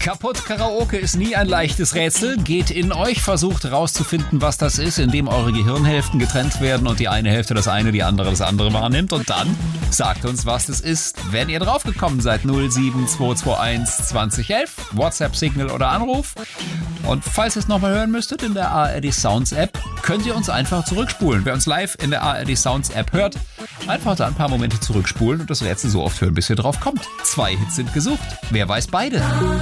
Kaputt Karaoke ist nie ein leichtes Rätsel. Geht in euch, versucht rauszufinden, was das ist, indem eure Gehirnhälften getrennt werden und die eine Hälfte das eine, die andere das andere wahrnimmt. Und dann sagt uns, was das ist, wenn ihr draufgekommen seid. 07221 2011, WhatsApp-Signal oder Anruf. Und falls ihr es nochmal hören müsstet in der ARD Sounds App, könnt ihr uns einfach zurückspulen. Wer uns live in der ARD Sounds App hört, einfach da ein paar Momente zurückspulen und das Rätsel so oft hören, bis ihr drauf kommt. 2 Hits sind gesucht. Wer weiß beide?